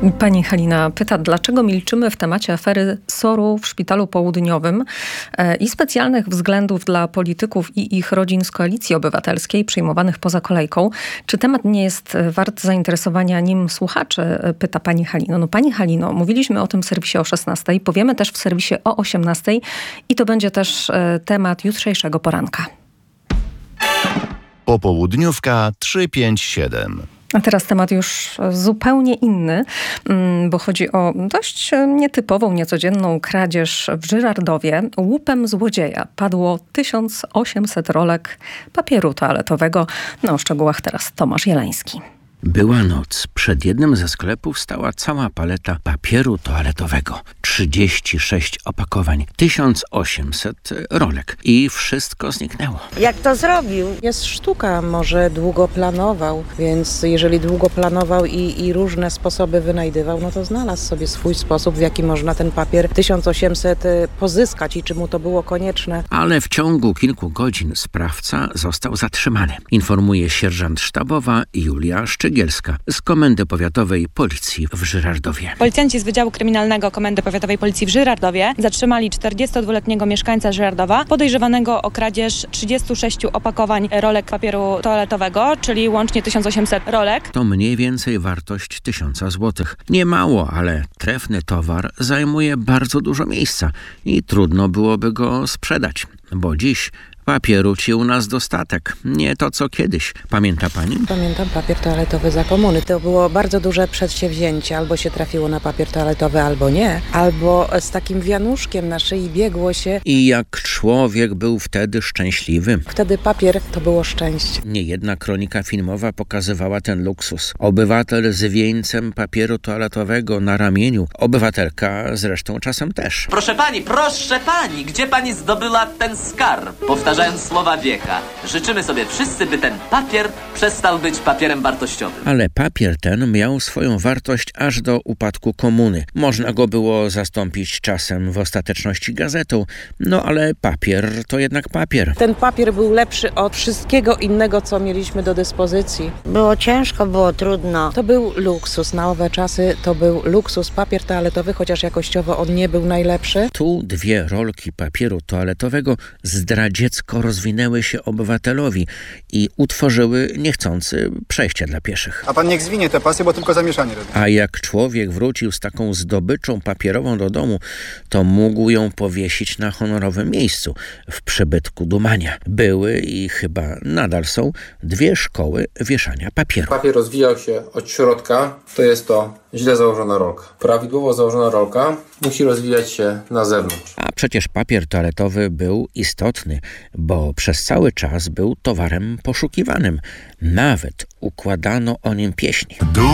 Pani Halina pyta, dlaczego milczymy w temacie afery SOR-u w Szpitalu Południowym i specjalnych względów dla polityków i ich rodzin z Koalicji Obywatelskiej przyjmowanych poza kolejką. Czy temat nie jest wart zainteresowania nim słuchaczy? Pyta pani Halino. No pani Halino, mówiliśmy o tym w serwisie o 16:00, powiemy też w serwisie o 18:00 i to będzie też temat jutrzejszego poranka. Popołudniówka 357. A teraz temat już zupełnie inny, bo chodzi o dość nietypową, niecodzienną kradzież w Żyrardowie. Łupem złodzieja padło 1800 rolek papieru toaletowego. O szczegółach teraz Tomasz Jeleński. Była noc. Przed jednym ze sklepów stała cała paleta papieru toaletowego. 36 opakowań, 1800 rolek i wszystko zniknęło. Jak to zrobił? Jest sztuka, może długo planował, więc jeżeli długo planował i różne sposoby wynajdywał, no to znalazł sobie swój sposób, w jaki można ten papier 1800 pozyskać i czy mu to było konieczne. Ale w ciągu kilku godzin sprawca został zatrzymany. Informuje sierżant sztabowa Julia Szczygielska z Komendy Powiatowej Policji w Żyrardowie. Policjanci z Wydziału Kryminalnego Komendy Powiatowej Policji w Żyrardowie zatrzymali 42-letniego mieszkańca Żyrardowa podejrzewanego o kradzież 36 opakowań rolek papieru toaletowego, czyli łącznie 1800 rolek. To mniej więcej wartość 1000 złotych. Nie mało, ale trefny towar zajmuje bardzo dużo miejsca i trudno byłoby go sprzedać, bo dziś papieru ci u nas dostatek. Nie to co kiedyś. Pamięta pani? Pamiętam papier toaletowy za komuny. To było bardzo duże przedsięwzięcie. Albo się trafiło na papier toaletowy, albo nie. Albo z takim wianuszkiem na szyi biegło się. I jak człowiek był wtedy szczęśliwy. Wtedy papier to było szczęście. Niejedna kronika filmowa pokazywała ten luksus. Obywatel z wieńcem papieru toaletowego na ramieniu. Obywatelka zresztą czasem też. Proszę pani, gdzie pani zdobyła ten skarb? Powtarzając słowa wiecha, życzymy sobie wszyscy, by ten papier przestał być papierem wartościowym. Ale papier ten miał swoją wartość aż do upadku komuny. Można go było zastąpić czasem w ostateczności gazetą, no ale papier to jednak papier. Ten papier był lepszy od wszystkiego innego, co mieliśmy do dyspozycji. Było ciężko, było trudno. To był luksus. Na owe czasy to był luksus. Papier toaletowy, chociaż jakościowo on nie był najlepszy. Tu 2 rolki papieru toaletowego zdradziecko rozwinęły się obywatelowi i utworzyły niechcący przejście dla pieszych. A pan niech zwinie tę pasję, bo tylko zamieszanie robi. A jak człowiek wrócił z taką zdobyczą papierową do domu, to mógł ją powiesić na honorowym miejscu w przybytku Dumania. Były i chyba nadal są 2 szkoły wieszania papieru. Papier rozwijał się od środka, to jest to źle założona rolka. Prawidłowo założona rolka musi rozwijać się na zewnątrz. A przecież papier toaletowy był istotny, bo przez cały czas był towarem poszukiwanym. Nawet układano o nim pieśń.